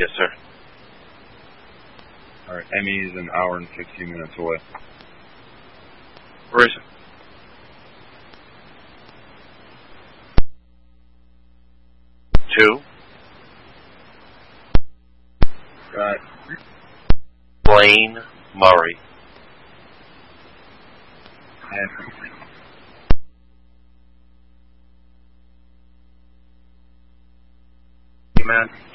Yes, sir. Alright, Emmy is an hour and 15 minutes away. Where is it? Two. Got Blaine Murray. man.